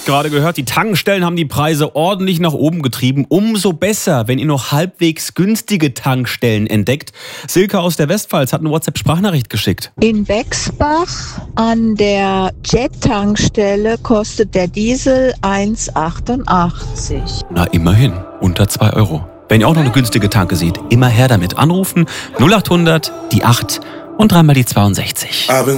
gerade gehört, die Tankstellen haben die Preise ordentlich nach oben getrieben. Umso besser, wenn ihr noch halbwegs günstige Tankstellen entdeckt. Silke aus der Westpfalz hat eine WhatsApp-Sprachnachricht geschickt. In Bexbach an der Jet-Tankstelle kostet der Diesel 1,88. Na, immerhin. Unter 2 Euro. Wenn ihr auch noch eine günstige Tanke seht, immer her damit. Anrufen 0800 die 8 und dreimal die 62.